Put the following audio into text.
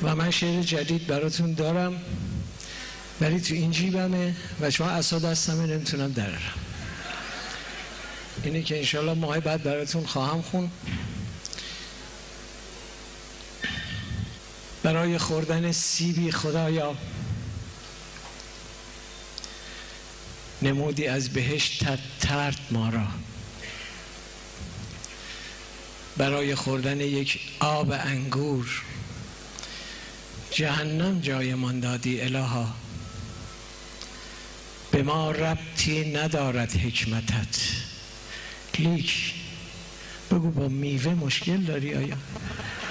و من شعر جدید براتون دارم ولی تو این جیبمه و چون عصا دستمه نمیتونم درارم. اینه که انشالله ماه بعد براتون خواهم خون. برای خوردن سیبی خدایا نمودی از بهشت طرد ما را، برای خوردن یک آب انگور جهنم جای من دادی الها. به ما ربطی ندارد حکمتت، لیک بگو با میوه مشکل داری آیا؟